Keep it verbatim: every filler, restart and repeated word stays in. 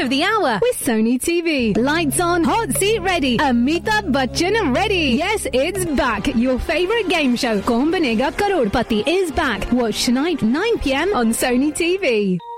of the hour with Sony T V. Lights on, hot seat ready, Amitabh Bachchan ready. Yes, it's back. Your favorite game show, Kaun Banega Crorepati, is back. Watch tonight, nine p.m. on Sony T V.